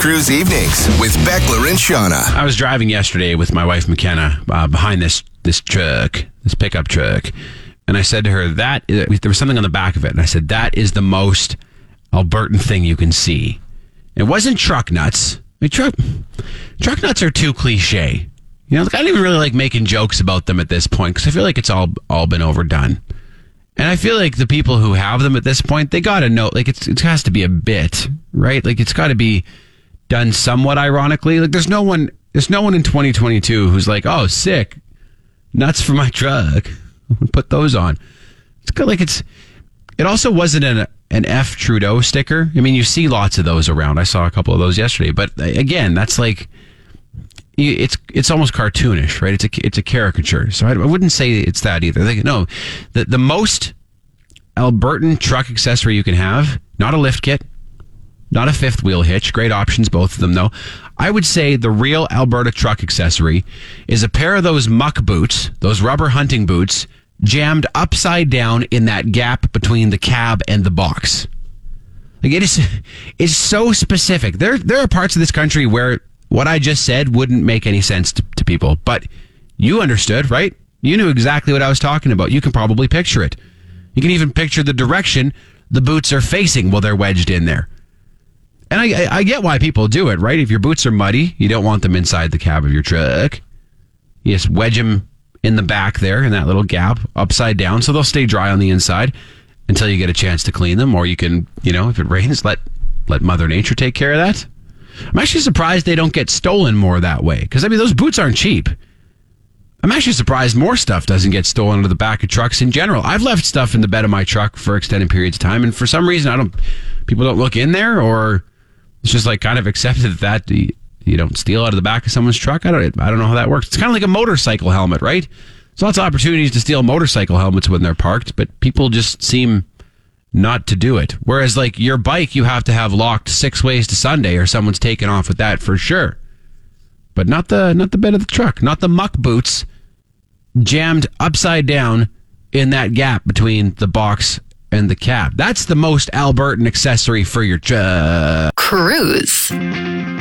Cruise Evenings with Beckler and Shauna. I was driving yesterday with my wife McKenna behind this truck, this pickup truck, and I said to her that there was something on the back of it, and I said that is the most Albertan thing you can see. It wasn't truck nuts. I mean, truck nuts are too cliche. You know, I don't even really like making jokes about them at this point because I feel like it's all been overdone. And I feel like the people who have them at this point, they got to know, like it has to be a bit, right? Like it's got to be done somewhat ironically. Like there's no one in 2022 who's like, oh, sick, nuts for my truck. Put those on. It's good. Like it also wasn't an F Trudeau sticker. I mean, you see lots of those around. I saw a couple of those yesterday. But again, that's like, it's almost cartoonish, right? It's a caricature. So I wouldn't say it's that either. Like, no, the most Albertan truck accessory you can have, not a lift kit, not a fifth wheel hitch. Great options, both of them, though. I would say the real Alberta truck accessory is a pair of those muck boots, those rubber hunting boots, jammed upside down in that gap between the cab and the box. Like it's so specific. There are parts of this country where what I just said wouldn't make any sense to people, but you understood, right? You knew exactly what I was talking about. You can probably picture it. You can even picture the direction the boots are facing while they're wedged in there. And I get why people do it, right? If your boots are muddy, you don't want them inside the cab of your truck. You just wedge them in the back there in that little gap, upside down, so they'll stay dry on the inside until you get a chance to clean them. Or you can, if it rains, let Mother Nature take care of that. I'm actually surprised they don't get stolen more that way. Because, those boots aren't cheap. I'm actually surprised more stuff doesn't get stolen out of the back of trucks in general. I've left stuff in the bed of my truck for extended periods of time, and for some reason, people don't look in there, or it's just like kind of accepted that you don't steal out of the back of someone's truck. I don't know how that works. It's kind of like a motorcycle helmet, right? There's lots of opportunities to steal motorcycle helmets when they're parked, but people just seem not to do it. Whereas like your bike, you have to have locked 6 ways to Sunday or someone's taken off with that for sure. But not the bed of the truck, not the muck boots jammed upside down in that gap between the box and the cab. That's the most Albertan accessory for your truck. Cruise.